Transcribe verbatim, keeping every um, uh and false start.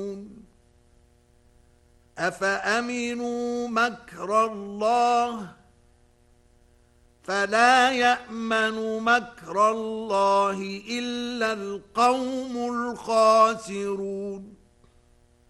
أفأمنوا مكر الله فلا يأمن مكر الله إلا القوم الخاسرون